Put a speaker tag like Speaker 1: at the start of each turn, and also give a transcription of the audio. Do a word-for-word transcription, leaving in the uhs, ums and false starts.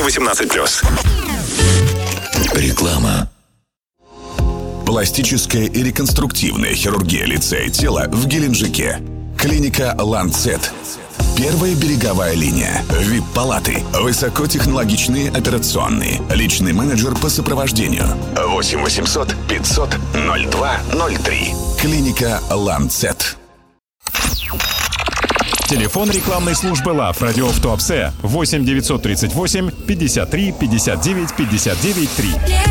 Speaker 1: восемнадцать плюс.
Speaker 2: Реклама. Пластическая и реконструктивная хирургия лица и тела в Геленджике. Клиника «Ланцет». Первая береговая линия. ви ай пи-палаты. Высокотехнологичные операционные. Личный менеджер по сопровождению. восемь восемьсот пятьсот ноль два ноль три. Клиника «Ланцет».
Speaker 3: Телефон рекламной службы ЛАФ «Радио в Туапсе» восемь девятьсот тридцать восемь пятьдесят три пятьдесят девять пятьдесят девять три.